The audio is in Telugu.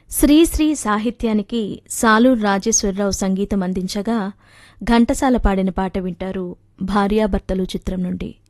శ్రీశ్రీ సాహిత్యానికి సాలూరు రాజేశ్వరరావు సంగీతం అందించగా ఘంటసాల పాడిన పాట వింటారు భార్యాభర్తలు చిత్రం నుండి.